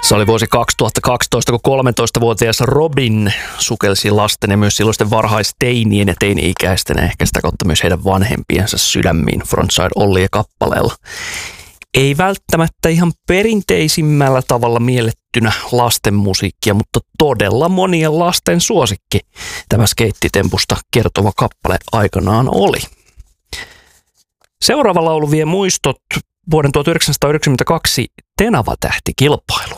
Se oli vuosi 2012, kun 13-vuotias Robin sukelsi lasten ja myös silloisten varhaisteinien ja teini-ikäisten ja ehkä sitä kautta myös heidän vanhempiensa sydämiin Frontside Ollie kappaleella. Ei välttämättä ihan perinteisimmällä tavalla miellettynä lasten musiikkia, mutta todella monien lasten suosikki tämä skeittitempusta kertova kappale aikanaan oli. Seuraava laulu vie muistot vuoden 1992 Tenava-tähtikilpailu.